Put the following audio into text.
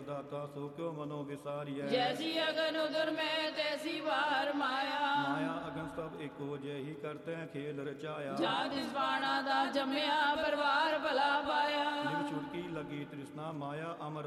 दाता सो क्यों मनो विसारिय। जैसी अगन उदर में तैसी बार माया, माया अगन सब एको जेहि करते खेल रचाया। जात इस बाणा दा जम्या परवार भला पाया। निव छुड़की लगी तृष्णा माया अमर